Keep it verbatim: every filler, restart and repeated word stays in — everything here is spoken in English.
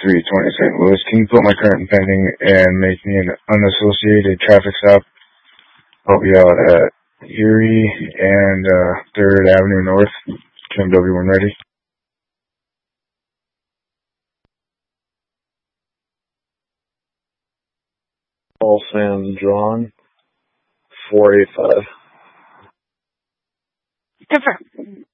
three twenty Saint Louis. Can you put my current and pending and make me an unassociated traffic stop? I'll be out at Erie and uh, third Avenue North. Kim W one ready. All Sands drawn. four eight five. Confirm.